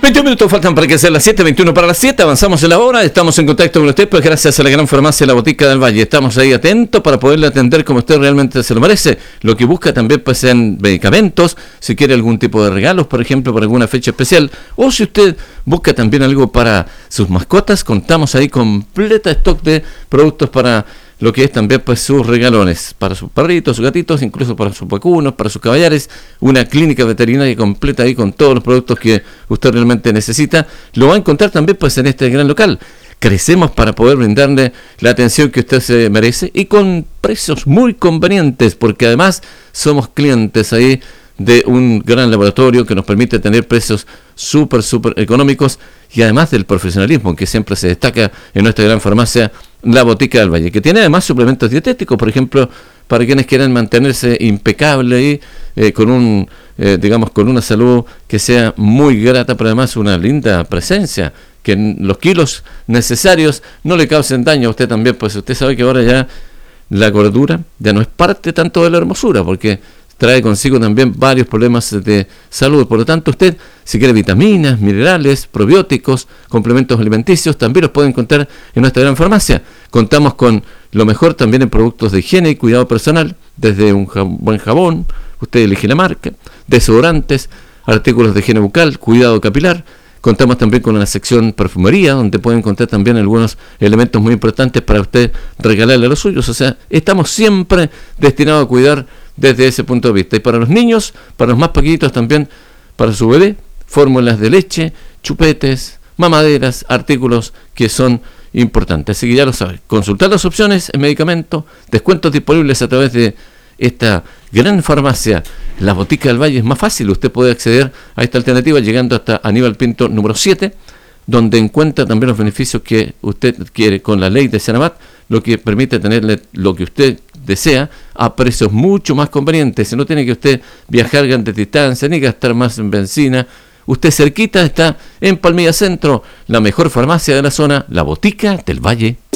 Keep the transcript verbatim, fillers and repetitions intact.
veintiún minutos faltan para que sea las siete, veintiuno para las siete, avanzamos en la hora, estamos en contacto con usted, pues gracias a la gran farmacia La Botica del Valle, estamos ahí atentos para poderle atender como usted realmente se lo merece. Lo que busca también pues sean medicamentos, si quiere algún tipo de regalos, por ejemplo, para alguna fecha especial, o si usted busca también algo para sus mascotas, contamos ahí completa stock de productos para lo que es también pues sus regalones, para sus perritos, sus gatitos, incluso para sus vacunos, para sus caballares, una clínica veterinaria completa ahí con todos los productos que usted realmente necesita. Lo va a encontrar también pues en este gran local. Crecemos para poder brindarle la atención que usted se merece y con precios muy convenientes, porque además somos clientes ahí de un gran laboratorio que nos permite tener precios súper, súper económicos y además del profesionalismo que siempre se destaca en nuestra gran farmacia La Botica del Valle, que tiene además suplementos dietéticos, por ejemplo, para quienes quieran mantenerse impecable y eh, con un, eh, digamos, con una salud que sea muy grata, pero además una linda presencia, que los kilos necesarios no le causen daño a usted también, pues usted sabe que ahora ya la gordura ya no es parte tanto de la hermosura, porque trae consigo también varios problemas de salud. Por lo tanto, usted, si quiere vitaminas, minerales, probióticos, complementos alimenticios, también los puede encontrar en nuestra gran farmacia. Contamos con lo mejor también en productos de higiene y cuidado personal, desde un jab- buen jabón, usted elige la marca, desodorantes, artículos de higiene bucal, cuidado capilar. Contamos también con una sección perfumería, donde puede encontrar también algunos elementos muy importantes para usted regalarle a los suyos. O sea, estamos siempre destinados a cuidar desde ese punto de vista. Y para los niños, para los más pequeñitos también, para su bebé, fórmulas de leche, chupetes, mamaderas, artículos que son importantes. Así que ya lo sabe, consultar las opciones en medicamentos, descuentos disponibles a través de esta gran farmacia La Botica del Valle. Es más fácil, usted puede acceder a esta alternativa llegando hasta Aníbal Pinto número siete, donde encuentra también los beneficios que usted quiere con la ley de Senabat, lo que permite tenerle lo que usted desea a precios mucho más convenientes. No tiene que usted viajar grandes distancias ni gastar más en benzina. Usted cerquita está en Palmilla Centro, la mejor farmacia de la zona, La Botica del Valle.